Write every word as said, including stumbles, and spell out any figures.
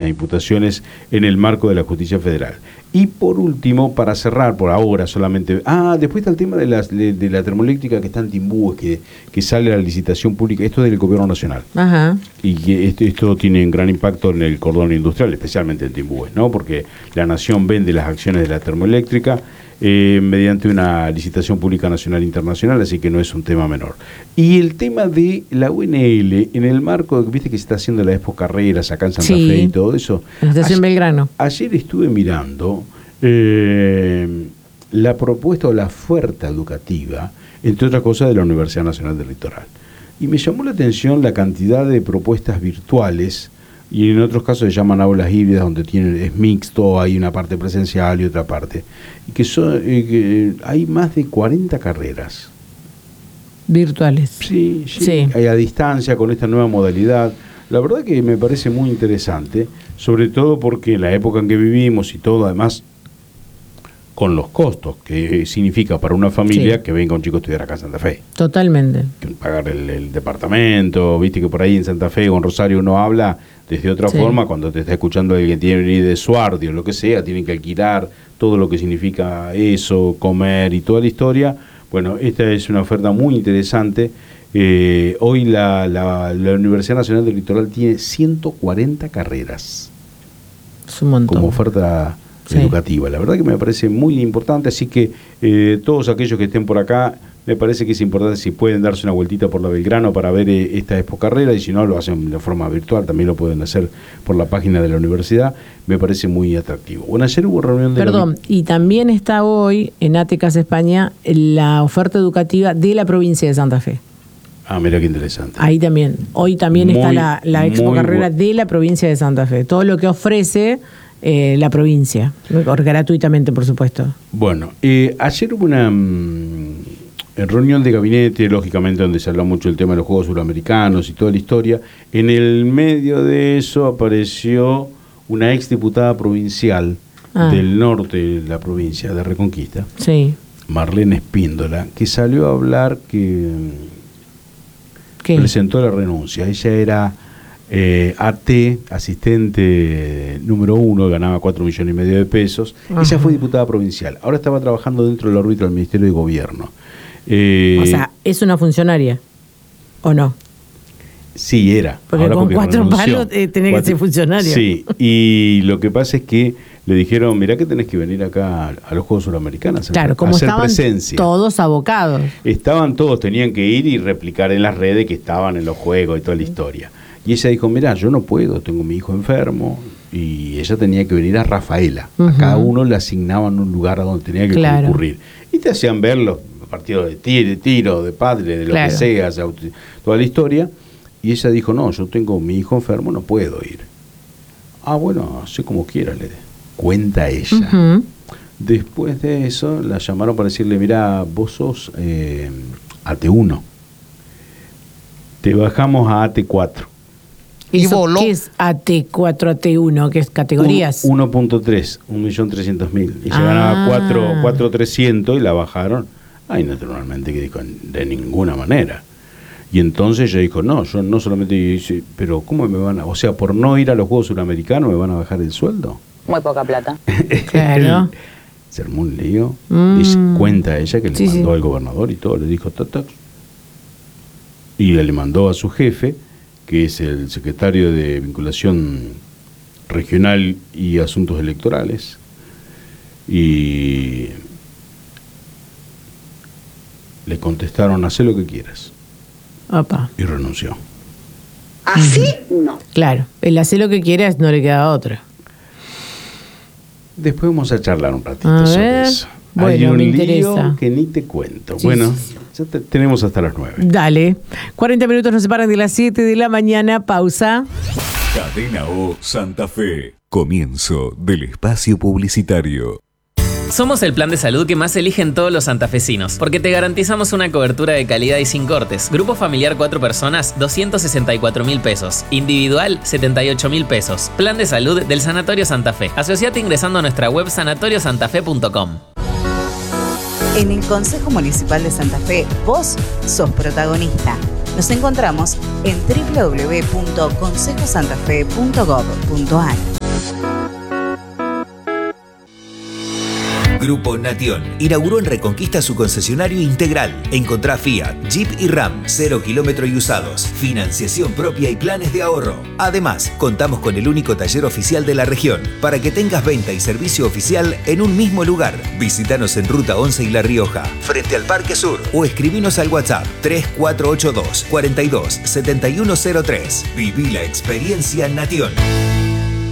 las imputaciones en el marco de la justicia federal. Y por último, para cerrar por ahora solamente, ah, después está el tema de, las, de, de la termoeléctrica que está en Timbúes, que, que sale a la licitación pública, esto es del gobierno nacional. Ajá. Y que esto, esto tiene un gran impacto en el cordón industrial, especialmente en Timbúes, ¿no? Porque la nación vende las acciones de la termoeléctrica eh, mediante una licitación pública nacional e internacional, así que no es un tema menor. Y el tema de la U N L, en el marco de, viste que se está haciendo la Expo Carreras acá en Santa sí, Fe y todo eso. En la estación Belgrano. Ayer estuve mirando eh, la propuesta o la oferta educativa, entre otras cosas, de la Universidad Nacional del Litoral. Y me llamó la atención la cantidad de propuestas virtuales, y en otros casos se llaman aulas híbridas, donde tienen, es mixto, hay una parte presencial y otra parte. Y que, son, eh, que hay más de cuarenta carreras. Virtuales. Sí, sí, sí. Hay a distancia con esta nueva modalidad. La verdad que me parece muy interesante, sobre todo porque en la época en que vivimos y todo, además, con los costos que significa para una familia sí. que venga un chico a estudiar acá en Santa Fe. Totalmente. Pagar el, el departamento, viste que por ahí en Santa Fe o en Rosario uno habla desde otra sí. forma, cuando te está escuchando alguien que tiene que venir de Suardio, lo que sea, tienen que alquilar todo lo que significa eso, comer y toda la historia. Bueno, esta es una oferta muy interesante. Eh, hoy la, la, la Universidad Nacional del Litoral tiene ciento cuarenta carreras. Es un montón. Como oferta sí. educativa. La verdad que me parece muy importante, así que eh, todos aquellos que estén por acá, me parece que es importante si pueden darse una vueltita por la Belgrano para ver eh, esta Expo Carrera, y si no lo hacen de forma virtual, también lo pueden hacer por la página de la universidad. Me parece muy atractivo. Bueno, ayer hubo reunión de... Perdón, la... y también está hoy en ATECAS España la oferta educativa de la provincia de Santa Fe. Ah, mira qué interesante. Ahí también. Hoy también muy, está la, la Expo Carrera bu- de la provincia de Santa Fe. Todo lo que ofrece eh, la provincia, gratuitamente, por supuesto. Bueno, eh, ayer hubo una mmm, reunión de gabinete, lógicamente, donde se habló mucho del tema de los Juegos Suramericanos y toda la historia. En el medio de eso apareció una exdiputada provincial ah. del norte de la provincia de Reconquista, sí. Marlene Espíndola, que salió a hablar que... ¿Qué? Presentó la renuncia. Ella era eh, A T, asistente número uno, ganaba cuatro millones y medio de pesos. Ajá. Ella fue diputada provincial. Ahora estaba trabajando dentro del órbita del Ministerio de Gobierno. Eh, o sea, ¿es una funcionaria o no? Sí, era. Porque ahora con porque cuatro renunció. palos eh, tenés cuatro, que ser funcionario. Sí, y lo que pasa es que le dijeron, mirá que tenés que venir acá a los Juegos Suramericanos claro, a como hacer estaban presencia. Todos abocados. Estaban todos, tenían que ir y replicar en las redes que estaban en los juegos y toda la historia. Y ella dijo, mirá, yo no puedo, tengo mi hijo enfermo, y ella tenía que venir a Rafaela. Uh-huh. A cada uno le asignaban un lugar a donde tenía que claro. concurrir. Y te hacían ver los partidos de tiro, de, tiro, de padre, de lo claro. que sea, toda la historia. Y ella dijo, no, yo tengo mi hijo enfermo, no puedo ir. Ah, bueno, así como quiera, le cuenta ella. Uh-huh. Después de eso, la llamaron para decirle, mira, vos sos eh, A T uno. Te bajamos a A T cuatro. ¿Y voló? ¿Qué es A T cuatro, A T uno? ¿Qué es categorías? uno punto tres, un millón trescientos mil. Y se ah. ganaba cuatro mil trescientos y la bajaron. Ay, naturalmente que dijo, de ninguna manera. Y entonces ella dijo, no, yo no solamente dice, pero ¿cómo me van a...? O sea, por no ir a los Juegos Suramericanos me van a bajar el sueldo. Muy poca plata. Claro. Se armó un lío. Mm. Y cuenta ella que le sí, mandó sí. al gobernador y todo, le dijo, tac, tac. Y le mandó a su jefe, que es el secretario de Vinculación Regional y Asuntos Electorales, y le contestaron, hacé lo que quieras. Opa. Y renunció. ¿Así? No. Claro, el hacer lo que quieras no le queda otra. Después vamos a charlar un ratito a sobre ver. eso. Bueno, hay un me lío interesa. que ni te cuento. Sí, bueno, sí, sí. ya te, tenemos hasta las nueve. Dale. cuarenta minutos nos separan de las siete de la mañana. Pausa. Cadena O Santa Fe. Comienzo del espacio publicitario. Somos el plan de salud que más eligen todos los santafesinos, porque te garantizamos una cobertura de calidad y sin cortes. Grupo familiar cuatro personas, doscientos sesenta y cuatro mil pesos. Individual, setenta y ocho mil pesos. Plan de salud del Sanatorio Santa Fe. Asociate ingresando a nuestra web sanatorios santa fe punto com. En el Consejo Municipal de Santa Fe, vos sos protagonista. Nos encontramos en doble u doble u doble u punto consejo santa fe punto gov punto a r. Grupo Nation inauguró en Reconquista su concesionario integral. Encontrá Fiat, Jeep y Ram, cero kilómetro y usados, financiación propia y planes de ahorro. Además, contamos con el único taller oficial de la región para que tengas venta y servicio oficial en un mismo lugar. Visítanos en Ruta once y La Rioja, frente al Parque Sur, o escribinos al WhatsApp tres cuatro ocho dos, cuatro dos, siete uno cero tres. Viví la experiencia Nation.